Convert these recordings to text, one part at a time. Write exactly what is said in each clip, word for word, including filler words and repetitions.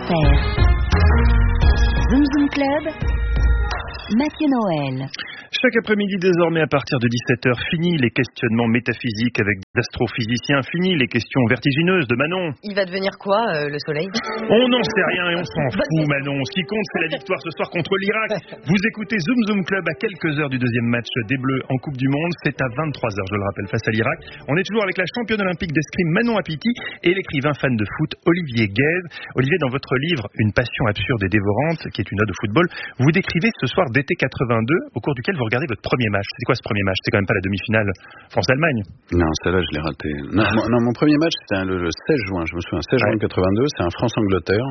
F R. Zoom Zoom Club, Mathieu Noël. Chaque après-midi désormais à partir de dix-sept heures, fini les questionnements métaphysiques avec des astrophysiciens, fini les questions vertigineuses de Manon. Il va devenir quoi, euh, le soleil? On n'en sait rien et on s'en fout, Manon. Ce qui compte, c'est la victoire ce soir contre l'Irak. Vous écoutez Zoom Zoom Club à quelques heures du deuxième match des Bleus en Coupe du Monde. C'est à vingt-trois heures, je le rappelle, face à l'Irak. On est toujours avec la championne olympique d'escrime Manon Apiti et l'écrivain fan de foot Olivier Guèze. Olivier, dans votre livre Une passion absurde et dévorante, qui est une ode au football, vous décrivez ce soir d'été quatre-vingt-deux, au cours duquel vous regardez votre premier match. C'est quoi ce premier match? C'est quand même pas la demi-finale France-Allemagne? Non, celle-là, je l'ai raté. Non, mon, non, mon premier match, c'était le, le seize juin. Je me souviens, seize juin quatre-vingt-deux. C'est un France-Angleterre.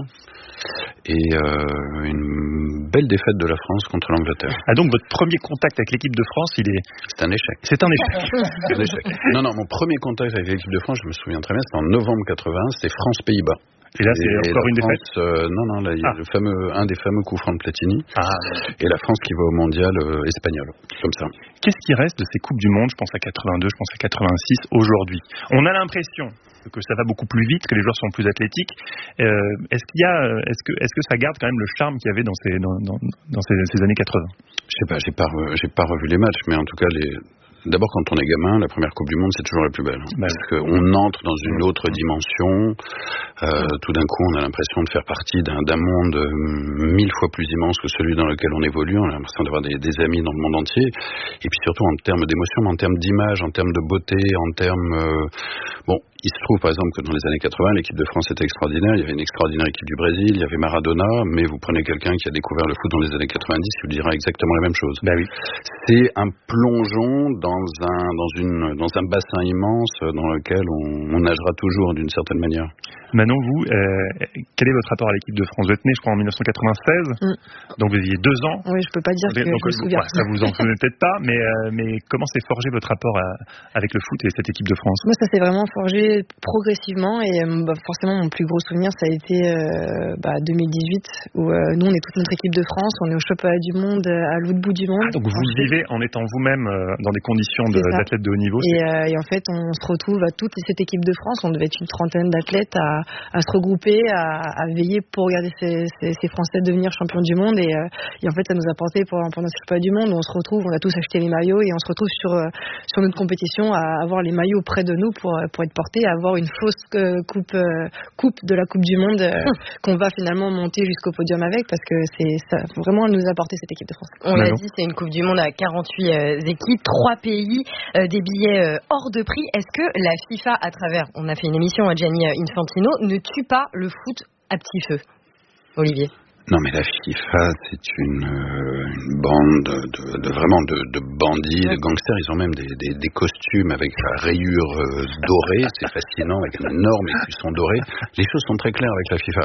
Et euh, une belle défaite de la France contre l'Angleterre. Ah, donc votre premier contact avec l'équipe de France, il est... C'est un échec. C'est un échec. C'est un échec. Non, non, mon premier contact avec l'équipe de France, je me souviens très bien, c'était en novembre quatre-vingt-un. C'était France-Pays-Bas. Et là, c'est et encore une défaite euh, Non, non, là, il y a ah. le fameux, un des fameux coups francs de Platini. Ah. Et la France qui va au mondial euh, espagnol, comme ça. Qu'est-ce qui reste de ces Coupes du Monde? Je pense à quatre-vingt-deux, je pense à quatre-vingt-six, aujourd'hui. On a l'impression que ça va beaucoup plus vite, que les joueurs sont plus athlétiques. Euh, est-ce qu'il y a, est-ce que, est-ce que ça garde quand même le charme qu'il y avait dans ces, dans, dans, dans ces, ces années quatre-vingt? Je sais pas, j'ai pas, j'ai pas revu les matchs, mais en tout cas, les... D'abord, quand on est gamin, la première Coupe du Monde, c'est toujours la plus belle. Bah, parce qu'on entre dans une autre dimension. Euh, tout d'un coup, on a l'impression de faire partie d'un, d'un monde euh, mille fois plus immense que celui dans lequel on évolue. On a l'impression d'avoir des, des amis dans le monde entier. Et puis surtout, en termes d'émotion, mais en termes d'image, en termes de beauté, en termes... Euh, bon, il se trouve, par exemple, que dans les années quatre-vingt, l'équipe de France était extraordinaire. Il y avait une extraordinaire équipe du Brésil, il y avait Maradona. Mais vous prenez quelqu'un qui a découvert le foot dans les années quatre-vingt-dix, il vous dira exactement la même chose. Ben oui. C'est un plongeon dans un, dans une, dans un bassin immense dans lequel on, on nagera toujours d'une certaine manière. Manon, vous, euh, quel est votre rapport à l'équipe de France? Vous êtes né, je crois, en dix-neuf cent quatre-vingt-seize, mm. donc vous aviez deux ans. Oui, je peux pas dire que donc, je me souviens. Ouais, ça vous en souvenez peut-être pas, mais, euh, mais comment s'est forgé votre rapport à, avec le foot et cette équipe de France? Moi, ça s'est vraiment forgé progressivement et bah, forcément, mon plus gros souvenir, ça a été euh, bah, deux mille dix-huit, où euh, nous, on est toute notre équipe de France, on est au championnat du monde, à l'autre bout du monde. Ah, donc vous le vivez en étant vous-même euh, dans des conditions de, d'athlète de haut niveau. Et, euh, et en fait, on se retrouve à toute cette équipe de France, on devait être une trentaine d'athlètes à, à se regrouper, À, à veiller pour regarder ces, ces, ces Français devenir champions du monde et, euh, et en fait ça nous a porté pour, pendant ce championnat du monde où on se retrouve, on a tous acheté les maillots et on se retrouve sur, euh, sur notre compétition à avoir les maillots près de nous pour, pour être portés, à avoir une fausse euh, coupe, euh, coupe de la Coupe du Monde euh, hum. qu'on va finalement monter jusqu'au podium avec parce que c'est ça, vraiment elle nous a porté cette équipe de France. On l'a dit, c'est une Coupe du Monde à quarante-huit euh, équipes, trois pays, euh, des billets euh, hors de prix. Est-ce que la FIFA, à travers, on a fait une émission à Gianni Infantino, ne tue pas le foot à petit feu, Olivier? Non, mais la FIFA, c'est une, euh, une bande de, de, de vraiment de, de bandits, de gangsters. Ils ont même des, des, des costumes avec la rayure euh, dorée. C'est fascinant, avec un énorme écusson doré. Les choses sont très claires avec la FIFA.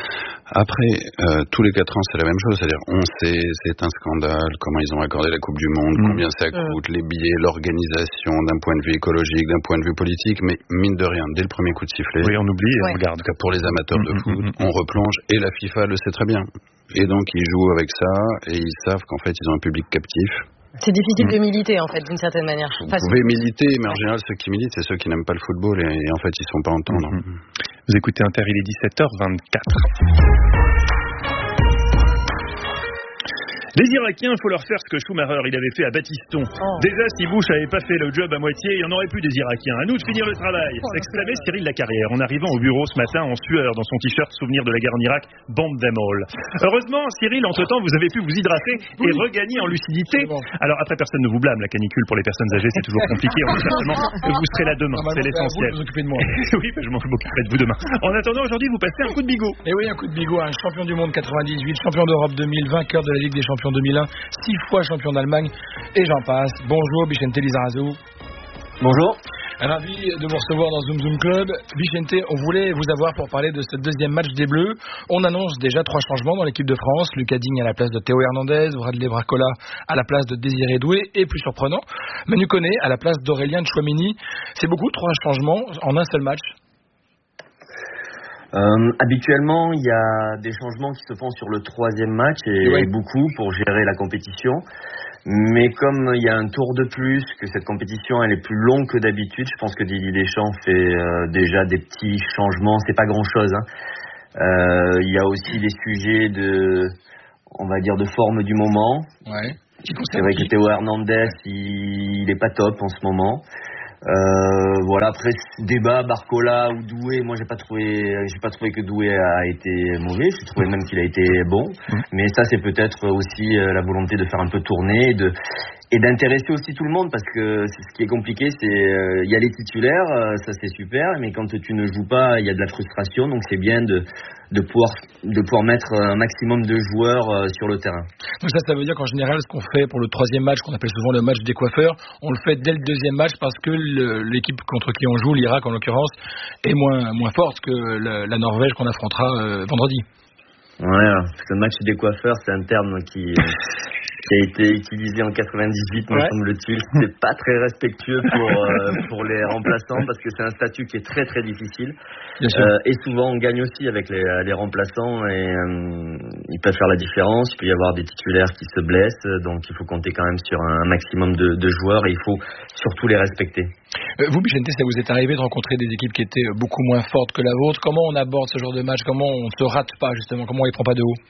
Après, euh, tous les quatre ans, c'est la même chose. C'est-à-dire, on sait, c'est un scandale, comment ils ont accordé la Coupe du Monde, mmh. combien ça coûte, les billets, l'organisation, d'un point de vue écologique, d'un point de vue politique. Mais mine de rien, dès le premier coup de sifflet, oui, on oublie et ouais. on regarde. En tout cas, pour les amateurs de foot, on replonge et la FIFA le sait très bien. Et donc ils jouent avec ça et ils savent qu'en fait ils ont un public captif. C'est difficile mmh. de militer en fait d'une certaine manière. Vous enfin, pouvez c'est... militer, mais en général ceux qui militent c'est ceux qui n'aiment pas le football et, et en fait ils ne sont pas entendre. Mmh. Vous écoutez Inter, il est dix-sept heures vingt-quatre. Les Irakiens, il faut leur faire ce que Schumacher il avait fait à Battiston. Oh. Déjà, si Bush n'avait pas fait le job à moitié, il n'y en aurait plus des Irakiens. À nous de finir le travail, oh, s'exclamait Cyril Lacarrière en arrivant au bureau ce matin en sueur dans son t-shirt souvenir de la guerre en Irak, bomb them all. Heureusement, Cyril, entre-temps, vous avez pu vous hydrater oui. et regagner en lucidité. Bon. Alors après, personne ne vous blâme, la canicule pour les personnes âgées, c'est toujours compliqué. On sait certainement que vous serez là demain, non, c'est l'essentiel. Vous vous occupez de moi. Oui, je m'occuperai de vous demain. En attendant, aujourd'hui, vous passez un coup de bigot. Et oui, un coup de bigot, un champion du monde quatre-vingt-dix-huit, champion d'Europe deux mille, vainqueur de la Ligue des champions deux mille un. Six fois champion d'Allemagne et j'en passe. Bonjour Vicente Lizarazu. Bonjour. Ravi de vous recevoir dans Zoom Zoom Club. Vicente, on voulait vous avoir pour parler de ce deuxième match des Bleus. On annonce déjà trois changements dans l'équipe de France. Lucas Digne à la place de Théo Hernandez, Bradley Bracola à la place de Désiré Doué et plus surprenant, Manu Koné à la place d'Aurélien Tchouameni. C'est beaucoup, trois changements en un seul match. Euh, habituellement, il y a des changements qui se font sur le troisième match et, ouais. et beaucoup pour gérer la compétition. Mais comme il y a un tour de plus, que cette compétition elle est plus longue que d'habitude, je pense que Didier Deschamps fait euh, déjà des petits changements. C'est pas grand-chose, hein. Euh, il y a aussi des sujets de, on va dire, de forme du moment. Ouais. C'est vrai que Théo Hernandez, il, il est pas top en ce moment. Euh, voilà, après débat Barcola ou Doué, moi j'ai pas trouvé j'ai pas trouvé que Doué a été mauvais, j'ai trouvé même qu'il a été bon, mais ça c'est peut-être aussi euh, la volonté de faire un peu tourner et de et d'intéresser aussi tout le monde, parce que c'est, ce qui est compliqué, c'est il euh, y a les titulaires, euh, ça c'est super, mais quand tu ne joues pas, il y a de la frustration, donc c'est bien de de pouvoir de pouvoir mettre un maximum de joueurs euh, sur le terrain. Donc ça, ça veut dire qu'en général, ce qu'on fait pour le troisième match, qu'on appelle souvent le match des coiffeurs, on le fait dès le deuxième match parce que le, l'équipe contre qui on joue, l'Irak en l'occurrence, est moins moins forte que le, la Norvège qu'on affrontera euh, vendredi. Ouais, ce match des coiffeurs, c'est un terme qui qui a été utilisé en quatre-vingt-dix-huit, me ouais. semble-t-il. C'est pas très respectueux pour euh, pour les remplaçants, parce que c'est un statut qui est très très difficile. Euh, et souvent on gagne aussi avec les, les remplaçants, et euh, ils peuvent faire la différence. Il peut y avoir des titulaires qui se blessent, donc il faut compter quand même sur un maximum de, de joueurs, et il faut surtout les respecter. Euh, vous, Bichente, ça vous est arrivé de rencontrer des équipes qui étaient beaucoup moins fortes que la vôtre. Comment on aborde ce genre de match? Comment on ne se rate pas, justement? Comment on les prend pas de haut?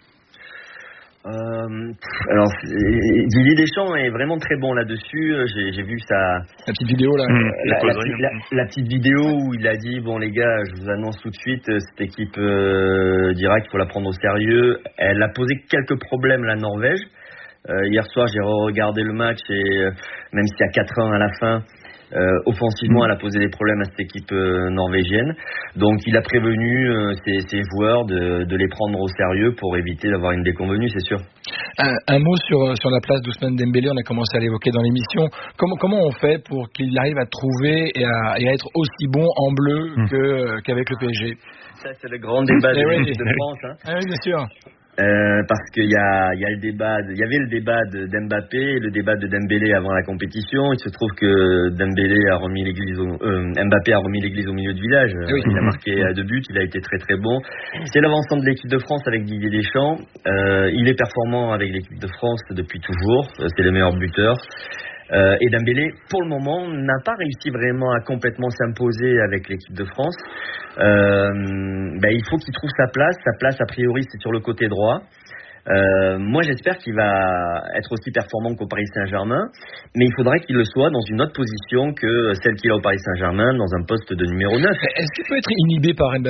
Euh, alors Didier Deschamps est vraiment très bon là-dessus. J'ai, j'ai vu sa la petite vidéo là, mmh, la, la, la, la, la petite vidéo où il a dit bon les gars, je vous annonce tout de suite, cette équipe euh, d'Irak, il faut la prendre au sérieux. Elle a posé quelques problèmes, la Norvège. Euh, hier soir, j'ai regardé le match, et euh, même s'il y a quatre un à la fin, Euh, offensivement, elle a posé des problèmes à cette équipe euh, norvégienne. Donc, il a prévenu euh, ses, ses joueurs de, de les prendre au sérieux pour éviter d'avoir une déconvenue, c'est sûr. Un, un mot sur, sur la place d'Ousmane Dembélé, on a commencé à l'évoquer dans l'émission. Comment, comment on fait pour qu'il arrive à trouver et à, et à être aussi bon en bleu que, qu'avec le P S G? Ça, c'est le grand débat de l'équipe de France. Hein. Ah oui, bien sûr. Euh, parce qu'il y a, il y a le débat, il y avait le débat de, d'Mbappé et le débat de Dembélé avant la compétition. Il se trouve que Dembélé a remis l'église au, euh, Mbappé a remis l'église au milieu du village. Oui. Il a marqué à deux buts, il a été très très bon. C'est l'avancement de l'équipe de France avec Didier Deschamps. Euh, il est performant avec l'équipe de France depuis toujours. C'est le meilleur buteur. Euh, et Dembélé, pour le moment, n'a pas réussi vraiment à complètement s'imposer avec l'équipe de France. Euh, ben, il faut qu'il trouve sa place. Sa place, a priori, c'est sur le côté droit. Euh, moi, j'espère qu'il va être aussi performant qu'au Paris Saint-Germain, mais il faudrait qu'il le soit dans une autre position que celle qu'il a au Paris Saint-Germain, dans un poste de numéro neuf. Est-ce qu'il peut être inhibé par Mbappé ?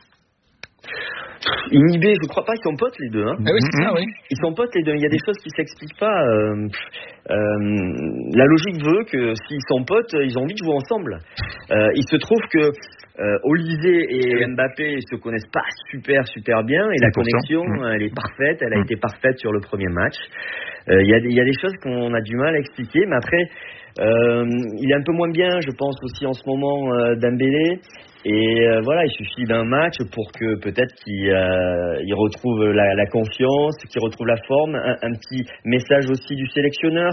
Inhibé, je crois pas, ils sont potes les deux. Hein. Ah oui, c'est ça, oui. Ils sont potes les deux. Il y a des choses qui s'expliquent pas. Euh, euh, la logique veut que s'ils sont potes, ils ont envie de jouer ensemble. Euh, il se trouve que euh, Olysée et Mbappé se connaissent pas super super bien, et la connexion, elle est parfaite. Elle a été parfaite sur le premier match. Euh, il y a des, il y a des choses qu'on a du mal à expliquer, mais après, euh, il est un peu moins bien, je pense aussi en ce moment, euh, Dembélé. Et euh, voilà, il suffit d'un match pour que peut-être qu'il euh, il retrouve la, la confiance, qu'il retrouve la forme. Un, un petit message aussi du sélectionneur,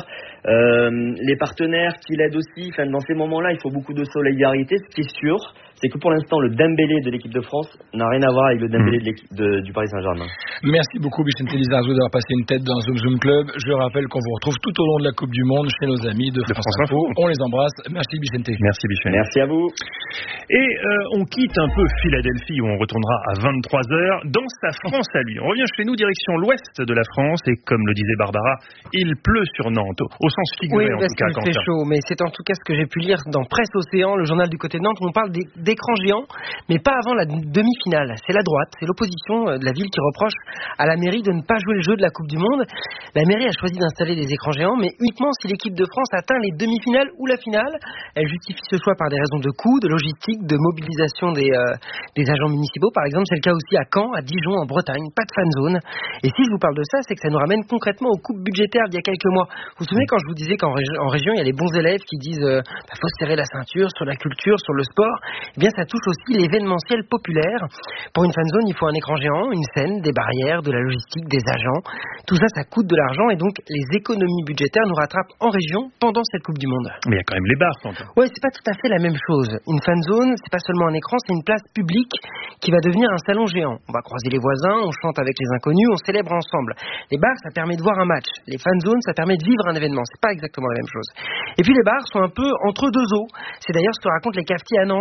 euh, les partenaires qui l'aident aussi. Enfin, dans ces moments-là, il faut beaucoup de solidarité. Ce qui est sûr, c'est que pour l'instant, le Dembélé de l'équipe de France n'a rien à voir avec le Dembélé de l'équipe de, du Paris Saint-Germain. Merci beaucoup, Bichente Lizarazu, d'avoir passé une tête dans Zoom Zoom Club. Je rappelle qu'on vous retrouve tout au long de la Coupe du Monde chez nos amis de, de France, France Info. On les embrasse. Merci, Bichente. Merci, Bichente. Merci à vous. Et euh, on quitte un peu Philadelphie, où on retournera à vingt-trois heures dans sa France à lui. On revient chez nous, direction l'ouest de la France, et comme le disait Barbara, il pleut sur Nantes, au sens figuré oui, en tout cas. Oui, parce qu'il fait chaud, mais c'est en tout cas ce que j'ai pu lire dans Presse Océan, le journal du côté de Nantes, où on parle d'écran géant, mais pas avant la demi-finale. C'est la droite, c'est l'opposition de la ville qui reproche à la mairie de ne pas jouer le jeu de la Coupe du Monde. La mairie a choisi d'installer des écrans géants, mais uniquement si l'équipe de France atteint les demi-finales ou la finale. Elle justifie ce choix par des raisons de coût, de logistique, de mobilisation des, euh, des agents municipaux. Par exemple, c'est le cas aussi à Caen, à Dijon, en Bretagne, pas de fan zone. Et si je vous parle de ça, c'est que ça nous ramène concrètement aux coupes budgétaires d'il y a quelques mois. Vous vous souvenez quand je vous disais qu'en région, en région, il y a les bons élèves qui disent euh, bah, faut serrer la ceinture sur la culture, sur le sport. Eh bien, ça touche aussi l'événementiel populaire. Pour une fan zone, il faut un écran géant, une scène, des barrières, de la logistique, des agents. Tout ça, ça coûte de l'argent, et donc les économies budgétaires nous rattrapent en région pendant cette Coupe du Monde. Mais il y a quand même les bars, Quentin. Ouais, c'est pas tout à fait la même chose. Une fan zone, c'est pas seulement un écran, c'est une place publique qui va devenir un salon géant. On va croiser les voisins, on chante avec les inconnus, on célèbre ensemble. Les bars, ça permet de voir un match. Les fan zones, ça permet de vivre un événement. C'est pas exactement la même chose. Et puis les bars sont un peu entre deux eaux. C'est d'ailleurs ce que racontent les cafetiers à Nantes. Cette année, il y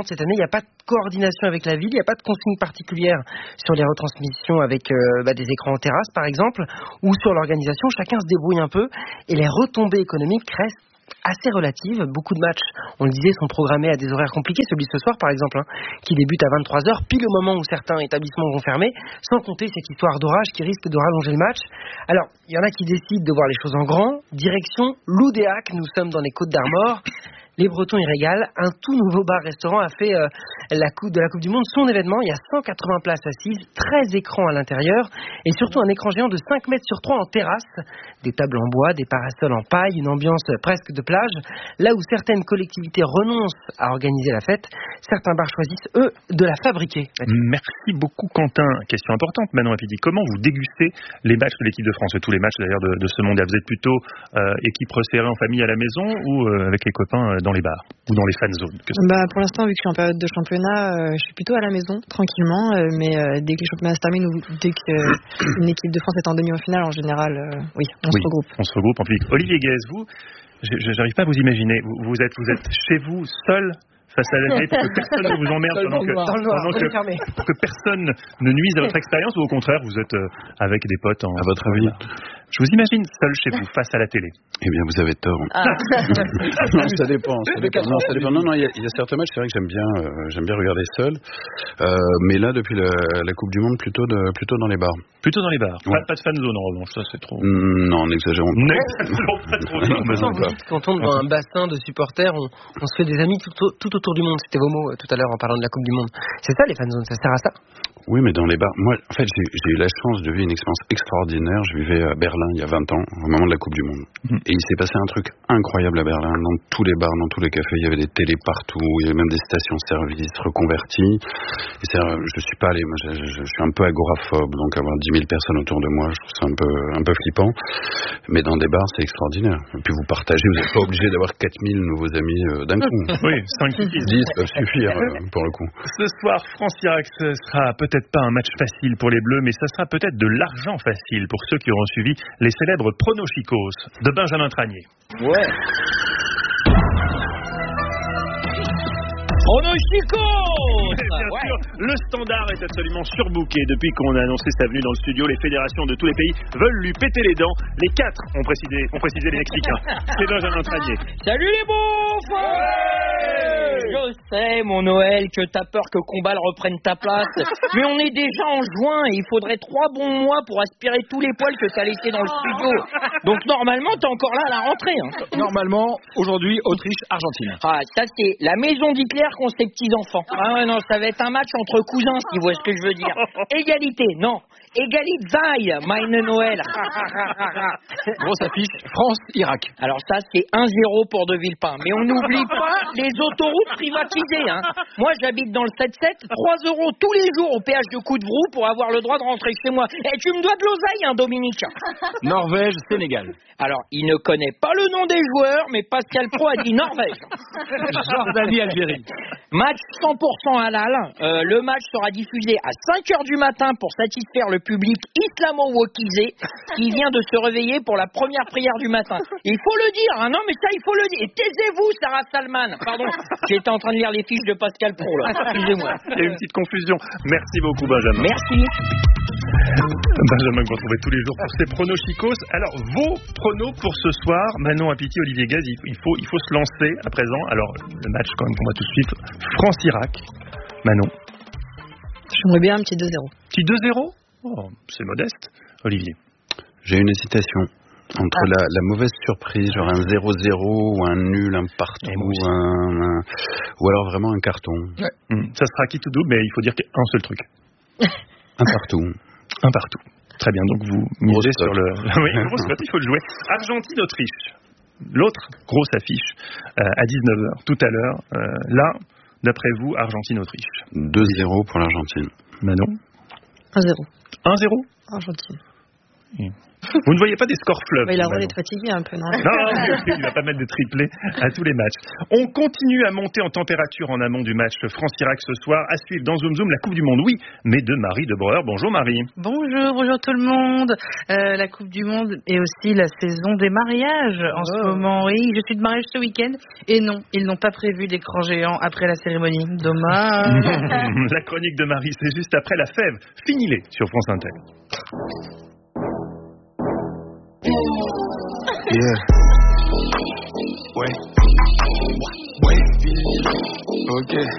n'y a pas de coordination avec la ville, il n'y a pas de consigne particulière sur les retransmissions avec euh, bah, des écrans en terrasse par exemple, ou sur l'organisation, chacun se débrouille un peu et les retombées économiques restent assez relatives. Beaucoup de matchs, on le disait, sont programmés à des horaires compliqués, celui de ce soir par exemple, hein, qui débute à vingt-trois heures, pile au moment où certains établissements vont fermer, sans compter cette histoire d'orage qui risque de rallonger le match. Alors, il y en a qui décident de voir les choses en grand, direction Loudéac, nous sommes dans les Côtes d'Armor. Les Bretons y régalent. Un tout nouveau bar-restaurant a fait euh, la coupe de la Coupe du Monde son événement. Il y a cent quatre-vingts places assises, treize écrans à l'intérieur et surtout un écran géant de cinq mètres sur trois en terrasse. Des tables en bois, des parasols en paille, une ambiance presque de plage. Là où certaines collectivités renoncent à organiser la fête, certains bars choisissent, eux, de la fabriquer. Merci beaucoup Quentin. Question importante, Manon Apidi. Comment vous dégustez les matchs de l'équipe de France, tous les matchs d'ailleurs de, de ce mondial? Vous êtes plutôt euh, équipe resserrée en famille à la maison ou euh, avec les copains euh, dans les bars ou dans les fan zones? Bah, pour l'instant, vu que je suis en période de championnat, euh, je suis plutôt à la maison, tranquillement. Euh, mais euh, dès que les championnats se terminent ou dès qu'une euh, équipe de France est en demi-finale, en général, euh, oui, on oui, se regroupe. On se regroupe en public. Olivier Guèze, vous, j'arrive pas à vous imaginer. Vous, vous, êtes, vous êtes chez vous, seul, face à la télé, pour que personne ne vous emmerde pendant que, pendant que, pour que personne ne nuise à votre expérience, ou au contraire, vous êtes euh, avec des potes en... À votre avis? Je vous imagine seul chez vous, face à la télé. Eh bien, vous avez tort. Ah. non, ça dépend. Ça dépend. Non, ça dépend. Non, non, il y, y a certains matchs, c'est vrai que j'aime bien, euh, j'aime bien regarder seul. Euh, mais là, depuis la, la Coupe du Monde, plutôt, de, plutôt dans les bars. Plutôt dans les bars. Ouais. Pas, pas de fan zone en revanche, ça c'est trop. Mm, non, n'exagérons pas. N'exagérons pas trop. Non, quand on est dans un bassin de supporters, on, on se fait des amis tout, tout autour du monde. C'était vos mots euh, tout à l'heure en parlant de la Coupe du Monde. C'est ça les fan zones, ça sert à ça? Oui, mais dans les bars. Moi, en fait, j'ai, j'ai eu la chance de vivre une expérience extraordinaire. Je vivais à Berlin il y a vingt ans, au moment de la Coupe du Monde. Mmh. Et il s'est passé un truc incroyable à Berlin. Dans tous les bars, dans tous les cafés, il y avait des télés partout. Il y avait même des stations-service reconverties. Et c'est, je suis pas allé. Moi, je, je, je suis un peu agoraphobe, donc avoir dix mille personnes autour de moi, je trouve ça un peu, un peu flippant. Mais dans des bars, c'est extraordinaire. Et puis vous partagez. Vous n'êtes pas obligé d'avoir quatre mille nouveaux amis euh, d'un coup. Oui, cinq dix peuvent suffire euh, pour le coup. Ce soir, France-Irak, ce sera peut-être pas un match facile pour les Bleus, mais ça sera peut-être de l'argent facile pour ceux qui auront suivi les célèbres pronochicos de Benjamin Tranier. Ouais. Pronochicos! Bien ouais. sûr, le Standard est absolument surbooké. Depuis qu'on a annoncé sa venue dans le studio, les fédérations de tous les pays veulent lui péter les dents. Les quatre ont précisé, ont précisé les Mexicains. C'est Benjamin Tranier. Salut les beaufs! Ouais. Je sais, mon Noël, que t'as peur que Combal reprenne ta place. Mais on est déjà en juin et il faudrait trois bons mois pour aspirer tous les poils que t'as laissés dans le studio. Donc normalement, t'es encore là à la rentrée. Hein. Normalement, aujourd'hui, Autriche-Argentine. Ah, ça c'est la maison d'Hitler contre ses petits-enfants. Ah ouais, non, ça va être un match entre cousins, si vous voyez ce que je veux dire. Égalité, non. Égalité, meine Noël. Grosse affiche, France-Irak. Alors ça, c'est un zéro pour De Villepin. Mais on n'oublie pas les autoroutes privatisées. Hein. Moi, j'habite dans le sept sept, trois euros tous les jours au péage de Coudevroux pour avoir le droit de rentrer chez moi. Et tu me dois de l'oseille, hein, Dominique. Norvège, Sénégal. Alors, il ne connaît pas le nom des joueurs, mais Pascal Pro a dit Norvège. Jordanie, Algérie. Match cent pour cent halal. Euh, le match sera diffusé à cinq heures du matin pour satisfaire le public islamo-wokisé qui vient de se réveiller pour la première prière du matin. Il faut le dire, hein, non mais ça il faut le dire. Et taisez-vous, Sarah Salman. Pardon, j'étais en train de lire les fiches de Pascal Pro là. Excusez-moi. Il y a une petite confusion. Merci beaucoup Benjamin. Merci. Benjamin que vous retrouvez tous les jours pour ses pronochicos. Alors vos pronos pour ce soir, Manon Apiti, Olivier Gaz, il faut, il faut se lancer à présent. Alors le match quand même qu'on va tout de suite. France-Irak. Manon. J'aimerais bien un petit deux zéro. Petit deux zéro? Oh, c'est modeste. Olivier. J'ai une hésitation entre ah. la, la mauvaise surprise, genre un zéro zéro ou un nul, un partout, ou, un, un, ou alors vraiment un carton. Ouais. Mmh. Ça sera qui tout double, mais il faut dire qu'un seul truc. Un partout. Un partout. Très bien, donc vous misez sur le... oui, grosse cote, il faut le jouer. Argentine-Autriche. L'autre grosse affiche euh, à dix-neuf heures, tout à l'heure. Euh, là, d'après vous, Argentine-Autriche. deux zéro pour l'Argentine. Manon. un zéro. un zéro Argentine. Vous ne voyez pas des scores fleuves. Il a le droit d'être fatigué un peu, non? Non, il va pas mettre de triplé à tous les matchs. On continue à monter en température en amont du match France-Irak ce soir. À suivre dans Zoom Zoom la Coupe du Monde, oui, mais de Marie de Breuer. Bonjour Marie. Bonjour, bonjour tout le monde. Euh, la Coupe du Monde et aussi la saison des mariages en oh. ce moment. Oui, je suis de mariage ce week-end et non, ils n'ont pas prévu d'écran géant après la cérémonie. Dommage. La chronique de Marie, c'est juste après la fève. Finis-les sur France Inter. Yeah. Ouais. Ouais. Ok.